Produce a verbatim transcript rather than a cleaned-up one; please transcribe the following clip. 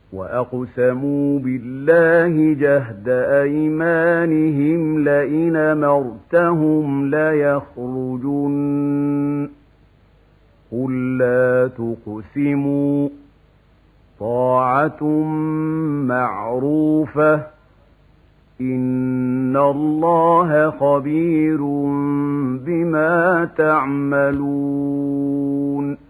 وأقسموا بالله جهد أيمانهم لئن أمرتهم ليخرجن قل لا تقسموا طاعة معروفة إن الله خبير بما تعملون